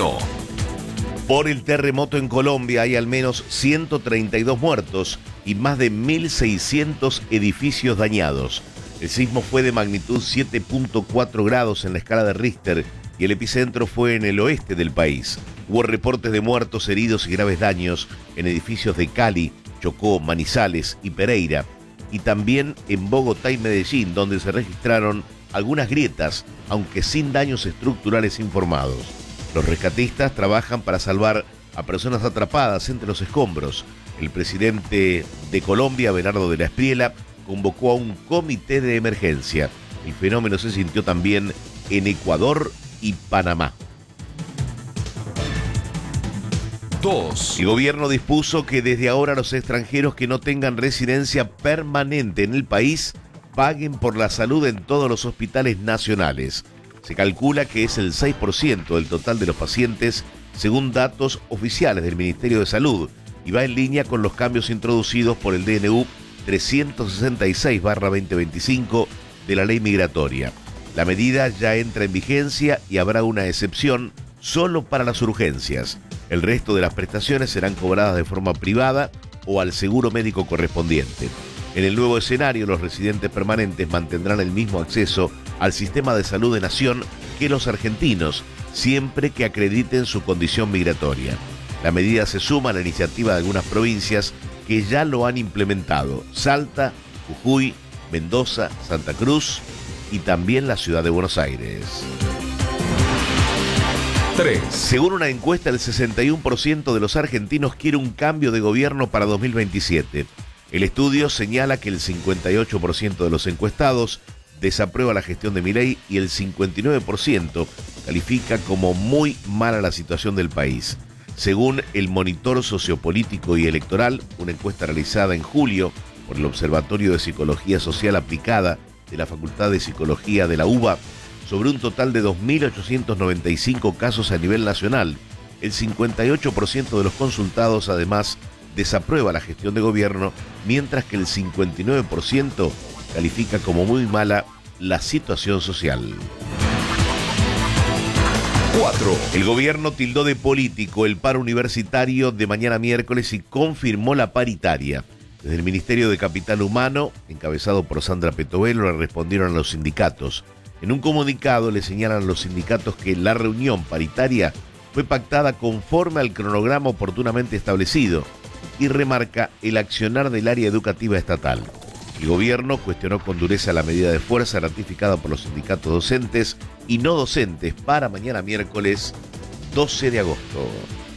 1. Por el terremoto en Colombia hay al menos 132 muertos y más de 1.600 edificios dañados. El sismo fue de magnitud 7.4 grados en la escala de Richter y el epicentro fue en el oeste del país. Hubo reportes de muertos, heridos y graves daños en edificios de Cali, Chocó, Manizales y Pereira, y también en Bogotá y Medellín, donde se registraron algunas grietas, aunque sin daños estructurales informados. Los rescatistas trabajan para salvar a personas atrapadas entre los escombros. El presidente de Colombia, Bernardo de la Espriella, convocó a un comité de emergencia. El fenómeno se sintió también en Ecuador y Panamá. 2. El gobierno dispuso que desde ahora los extranjeros que no tengan residencia permanente en el país paguen por la salud en todos los hospitales nacionales. Se calcula que es el 6% del total de los pacientes, según datos oficiales del Ministerio de Salud, y va en línea con los cambios introducidos por el DNU 366/2025 de la ley migratoria. La medida ya entra en vigencia y habrá una excepción solo para las urgencias. El resto de las prestaciones serán cobradas de forma privada o al seguro médico correspondiente. En el nuevo escenario, los residentes permanentes mantendrán el mismo acceso al sistema de salud de nación que los argentinos, siempre que acrediten su condición migratoria. La medida se suma a la iniciativa de algunas provincias que ya lo han implementado: Salta, Jujuy, Mendoza, Santa Cruz y también la ciudad de Buenos Aires. 3. Según una encuesta, el 61% de los argentinos quiere un cambio de gobierno para 2027. El estudio señala que el 58% de los encuestados desaprueba la gestión de Milei y el 59% califica como muy mala la situación del país. Según el Monitor Sociopolítico y Electoral, una encuesta realizada en julio por el Observatorio de Psicología Social Aplicada de la Facultad de Psicología de la UBA, sobre un total de 2.895 casos a nivel nacional, el 58% de los consultados además desaprueba la gestión de gobierno, mientras que el 59% califica como muy mala la situación social. 4. El gobierno tildó de político el paro universitario de mañana miércoles y confirmó la paritaria. Desde el Ministerio de Capital Humano, encabezado por Sandra Petovelo, le respondieron a los sindicatos. En un comunicado le señalan a los sindicatos que la reunión paritaria fue pactada conforme al cronograma oportunamente establecido y remarca el accionar del área educativa estatal. El gobierno cuestionó con dureza la medida de fuerza ratificada por los sindicatos docentes y no docentes para mañana miércoles 12 de agosto.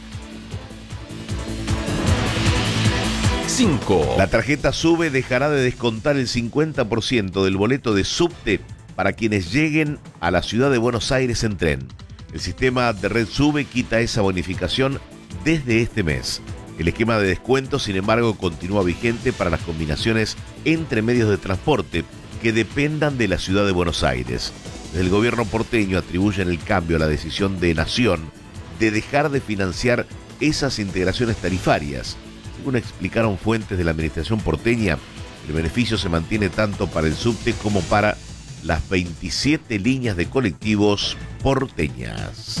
5. La tarjeta SUBE dejará de descontar el 50% del boleto de subte para quienes lleguen a la ciudad de Buenos Aires en tren. El sistema de Red SUBE quita esa bonificación desde este mes. El esquema de descuento, sin embargo, continúa vigente para las combinaciones entre medios de transporte que dependan de la ciudad de Buenos Aires. Desde el gobierno porteño atribuyen el cambio a la decisión de Nación de dejar de financiar esas integraciones tarifarias. Según explicaron fuentes de la administración porteña, el beneficio se mantiene tanto para el subte como para las 27 líneas de colectivos porteñas.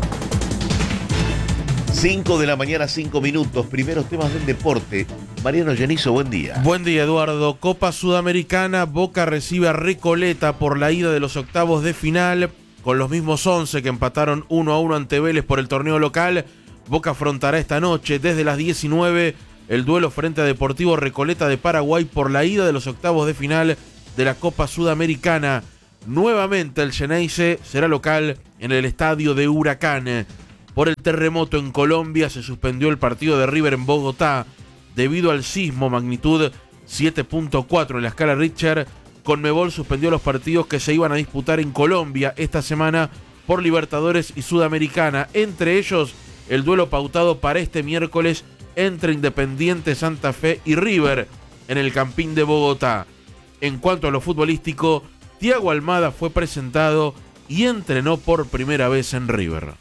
5 de la mañana, 5 minutos. Primeros temas del deporte. Mariano Llanizo, buen día. Buen día, Eduardo. Copa Sudamericana, Boca recibe a Recoleta por la ida de los octavos de final. Con los mismos 11 que empataron 1-1 ante Vélez por el torneo local, Boca afrontará esta noche desde las 19 el duelo frente a Deportivo Recoleta de Paraguay por la ida de los octavos de final de la Copa Sudamericana. Nuevamente el Xeneize será local en el estadio de Huracán. Por el terremoto en Colombia se suspendió el partido de River en Bogotá debido al sismo magnitud 7.4 en la escala Richter. Conmebol suspendió los partidos que se iban a disputar en Colombia esta semana por Libertadores y Sudamericana, entre ellos el duelo pautado para este miércoles entre Independiente Santa Fe y River en el Campín de Bogotá. En cuanto a lo futbolístico, Thiago Almada fue presentado y entrenó por primera vez en River.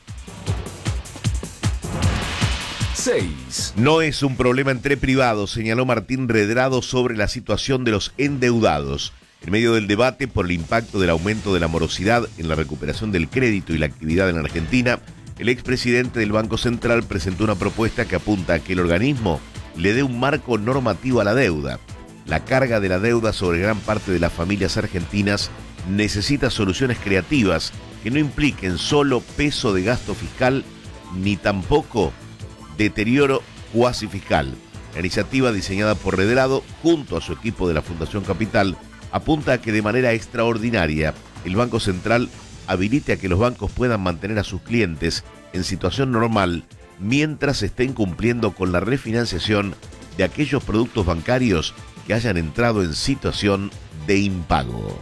6. No es un problema entre privados, señaló Martín Redrado sobre la situación de los endeudados. En medio del debate por el impacto del aumento de la morosidad en la recuperación del crédito y la actividad en Argentina, El expresidente del Banco Central presentó una propuesta que apunta a que el organismo le dé un marco normativo a la deuda. La carga de la deuda sobre gran parte de las familias argentinas necesita soluciones creativas que no impliquen solo peso de gasto fiscal ni tampoco deterioro cuasi fiscal. La iniciativa diseñada por Redrado junto a su equipo de la Fundación Capital apunta a que de manera extraordinaria el Banco Central habilite a que los bancos puedan mantener a sus clientes en situación normal mientras estén cumpliendo con la refinanciación de aquellos productos bancarios que hayan entrado en situación de impago.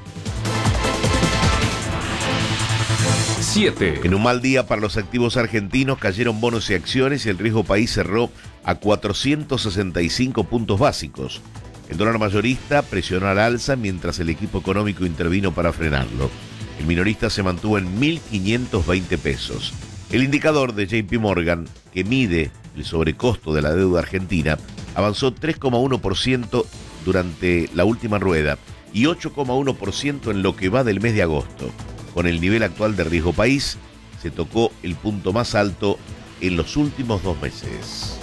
7. En un mal día para los activos argentinos cayeron bonos y acciones y el riesgo país cerró a 465 puntos básicos. El dólar mayorista presionó al alza mientras el equipo económico intervino para frenarlo. El minorista se mantuvo en 1.520 pesos. El indicador de JP Morgan, que mide el sobrecosto de la deuda argentina, avanzó 3,1% durante la última rueda y 8,1% en lo que va del mes de agosto. Con el nivel actual de riesgo país, se tocó el punto más alto en los últimos 2 meses.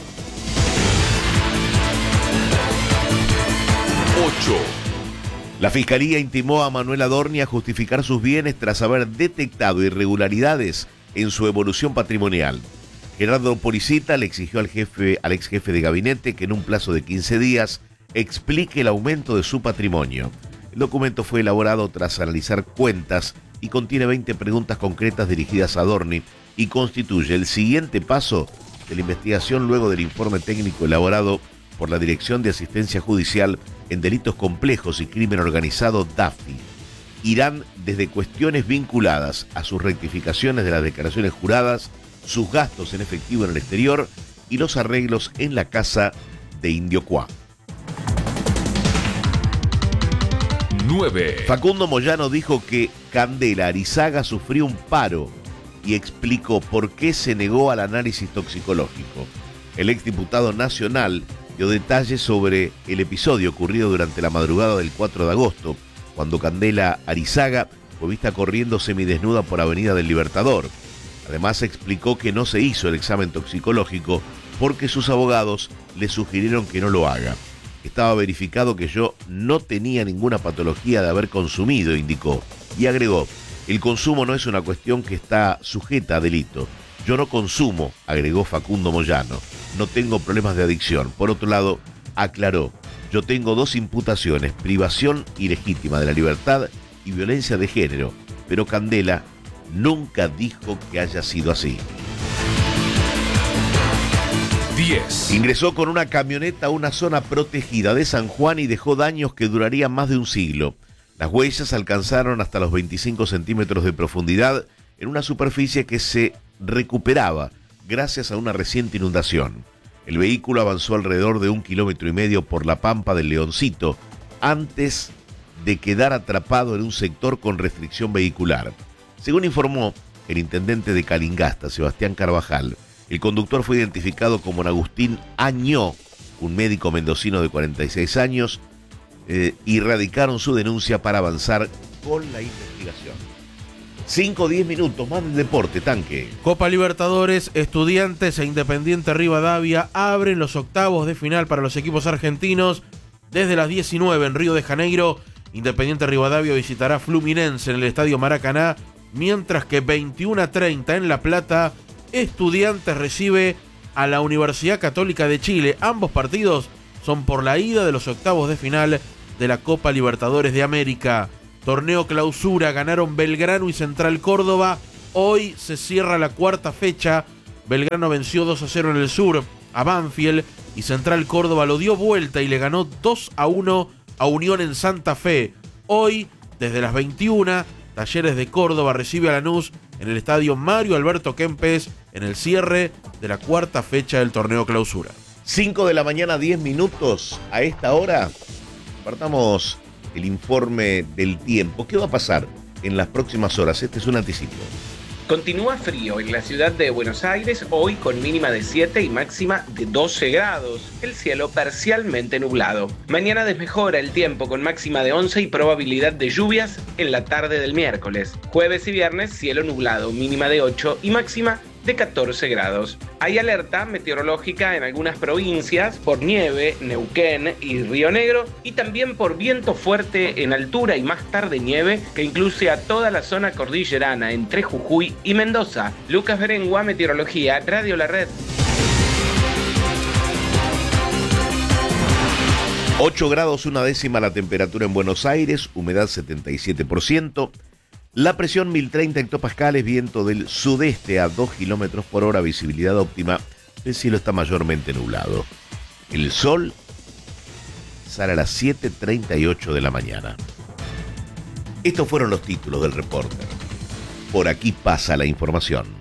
8. La Fiscalía intimó a Manuel Adorni a justificar sus bienes tras haber detectado irregularidades en su evolución patrimonial. Gerardo Policita le exigió al ex jefe de gabinete que en un plazo de 15 días explique el aumento de su patrimonio. El documento fue elaborado tras analizar cuentas y contiene 20 preguntas concretas dirigidas a Adorni y constituye el siguiente paso de la investigación luego del informe técnico elaborado por la Dirección de Asistencia Judicial en Delitos Complejos y Crimen Organizado, DAFI. Irán desde cuestiones vinculadas a sus rectificaciones de las declaraciones juradas, sus gastos en efectivo en el exterior y los arreglos en la casa de Indio Cuá. 9. Facundo Moyano dijo que Candela Arizaga sufrió un paro y explicó por qué se negó al análisis toxicológico. El exdiputado nacional dio detalles sobre el episodio ocurrido durante la madrugada del 4 de agosto, cuando Candela Arizaga fue vista corriendo semidesnuda por Avenida del Libertador. Además explicó que no se hizo el examen toxicológico porque sus abogados le sugirieron que no lo haga. Estaba verificado que yo no tenía ninguna patología de haber consumido, indicó. Y agregó, el consumo no es una cuestión que está sujeta a delito. Yo no consumo, agregó Facundo Moyano. No tengo problemas de adicción. Por otro lado, aclaró, yo tengo 2 imputaciones, privación ilegítima de la libertad y violencia de género, pero Candela nunca dijo que haya sido así. 10. Ingresó con una camioneta a una zona protegida de San Juan y dejó daños que durarían más de un siglo. Las huellas alcanzaron hasta los 25 centímetros de profundidad en una superficie que se recuperaba gracias a una reciente inundación. El vehículo avanzó alrededor de 1,5 kilómetros por la Pampa del Leoncito antes de quedar atrapado en un sector con restricción vehicular. Según informó el intendente de Calingasta, Sebastián Carvajal, el conductor fue identificado como Agustín Añó, un médico mendocino de 46 años, y radicaron su denuncia para avanzar con la investigación. 5-10 minutos más del deporte, Tanque. Copa Libertadores, Estudiantes e Independiente Rivadavia abren los octavos de final para los equipos argentinos. Desde las 19 en Río de Janeiro, Independiente Rivadavia visitará Fluminense en el Estadio Maracaná, mientras que 21:30 en La Plata, Estudiantes recibe a la Universidad Católica de Chile. Ambos partidos son por la ida de los octavos de final de la Copa Libertadores de América. Torneo Clausura, ganaron Belgrano y Central Córdoba. Hoy se cierra la cuarta fecha. Belgrano venció 2-0 en el sur a Banfield y Central Córdoba lo dio vuelta y le ganó 2-1 a Unión en Santa Fe. Hoy, desde las 21, Talleres de Córdoba recibe a Lanús en el estadio Mario Alberto Kempes en el cierre de la cuarta fecha del Torneo Clausura. 5 de la mañana, 10 minutos. A esta hora, partamos el informe del tiempo. ¿Qué va a pasar en las próximas horas? Este es un anticipo. Continúa frío en la ciudad de Buenos Aires, hoy con mínima de 7 y máxima de 12 grados. El cielo parcialmente nublado. Mañana desmejora el tiempo con máxima de 11 y probabilidad de lluvias en la tarde del miércoles. Jueves y viernes, cielo nublado, mínima de 8 y máxima de 14 grados. Hay alerta meteorológica en algunas provincias por nieve, Neuquén y Río Negro, y también por viento fuerte en altura y más tarde nieve que incluye a toda la zona cordillerana entre Jujuy y Mendoza. Lucas Berengua, Meteorología, Radio La Red. 8 grados 1/10 la temperatura en Buenos Aires, humedad 77%, la presión 1030 hectopascales, viento del sudeste a 2 kilómetros por hora, visibilidad óptima, el cielo está mayormente nublado. El sol sale a las 7:38 de la mañana. Estos fueron los títulos del Reporter. Por aquí pasa la información.